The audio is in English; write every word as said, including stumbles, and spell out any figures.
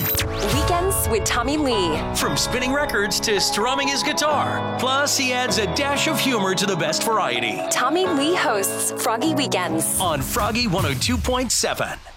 Weekends with Tommy Lee. From spinning records to strumming his guitar. Plus, he adds a dash of humor to the best variety. Tommy Lee hosts Froggy Weekends On Froggy one oh two point seven.